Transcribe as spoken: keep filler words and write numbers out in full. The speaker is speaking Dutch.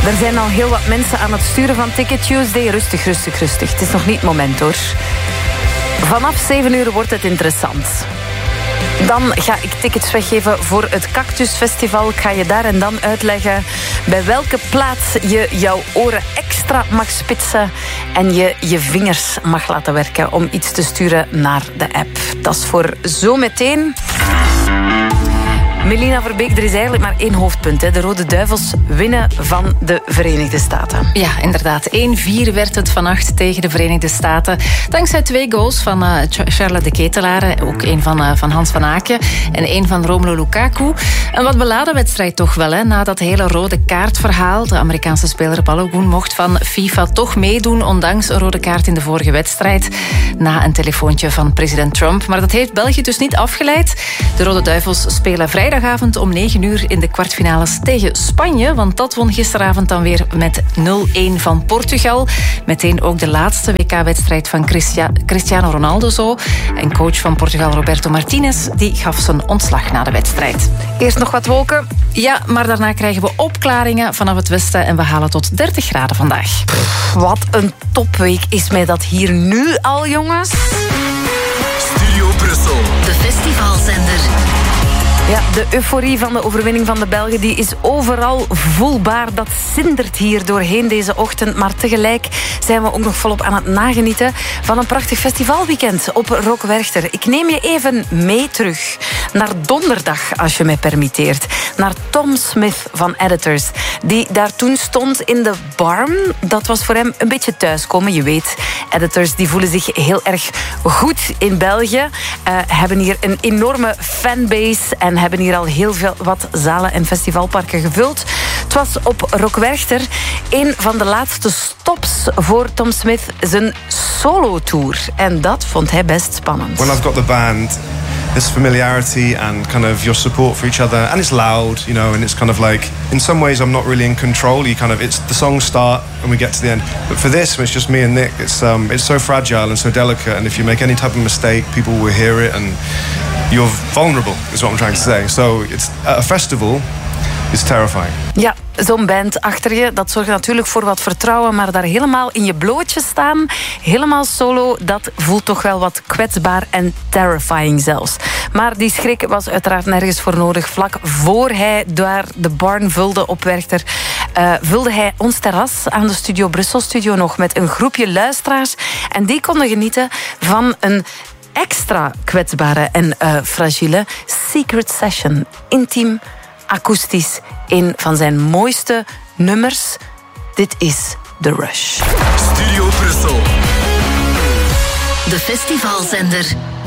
Er zijn al heel wat mensen aan het sturen van Ticket Tuesday. Rustig, rustig, rustig. Het is nog niet het moment, hoor. Vanaf zeven uur wordt het interessant. Dan ga ik tickets weggeven voor het Cactus Festival. Ik ga je daar en dan uitleggen bij welke plaats je jouw oren extra mag spitsen en je je vingers mag laten werken om iets te sturen naar de app. Dat is voor zometeen. Melina Verbeek, er is eigenlijk maar één hoofdpunt. Hè. De Rode Duivels winnen van de Verenigde Staten. Ja, inderdaad. één vier werd het vannacht tegen de Verenigde Staten. Dankzij twee goals van uh, Charles de Ketelaere, ook één van, uh, van Hans van Aken en één van Romelu Lukaku. Een wat beladen wedstrijd toch wel, hè. Na dat hele rode kaartverhaal. De Amerikaanse speler Balogun mocht van FIFA toch meedoen, ondanks een rode kaart in de vorige wedstrijd. Na een telefoontje van president Trump. Maar dat heeft België dus niet afgeleid. De Rode Duivels spelen vrijdag Vrijdagavond om negen uur in de kwartfinales tegen Spanje. Want dat won gisteravond dan weer met nul-één van Portugal. Meteen ook de laatste W K-wedstrijd van Christia- Cristiano Ronaldo zo. En coach van Portugal, Roberto Martinez, die gaf zijn ontslag na de wedstrijd. Eerst nog wat wolken. Ja, maar daarna krijgen we opklaringen vanaf het westen. En we halen tot dertig graden vandaag. Pff, wat een topweek is mij dat hier nu al, jongens. Studio Brussel. De festivalzender. Ja, de euforie van de overwinning van de Belgen die is overal voelbaar. Dat zindert hier doorheen deze ochtend. Maar tegelijk zijn we ook nog volop aan het nagenieten van een prachtig festivalweekend op Rock Werchter. Ik neem je even mee terug naar donderdag, als je mij permitteert. Naar Tom Smith van Editors, die daar toen stond in de Barn. Dat was voor hem een beetje thuiskomen. Je weet, Editors die voelen zich heel erg goed in België. Uh, hebben hier een enorme fanbase en hebben hier al heel veel wat zalen en festivalparken gevuld. Het was op Rock Werchter een van de laatste stops voor Tom Smith zijn solo-tour. En dat vond hij best spannend. When I've got the band, this familiarity and kind of your support for each other, and it's loud, you know, and it's kind of like, in some ways I'm not really in control. You kind of, it's the songs start and we get to the end. But for this, it's just me and Nick. It's um, it's so fragile and so delicate, and if you make any type of mistake, people will hear it, and you're vulnerable, is what I'm trying to say. So it's at a festival, it's terrifying. Ja, zo'n band achter je, dat zorgt natuurlijk voor wat vertrouwen, maar daar helemaal in je blootje staan, helemaal solo, dat voelt toch wel wat kwetsbaar en terrifying zelfs. Maar die schrik was uiteraard nergens voor nodig. Vlak voor hij daar de Barn vulde op Werchter, uh, vulde hij ons terras aan de Studio Brussel studio nog met een groepje luisteraars en die konden genieten van een extra kwetsbare en uh, fragiele Secret Session. Intiem, akoestisch, een van zijn mooiste nummers. Dit is The Rush. Studio Brussel. De festivalzender.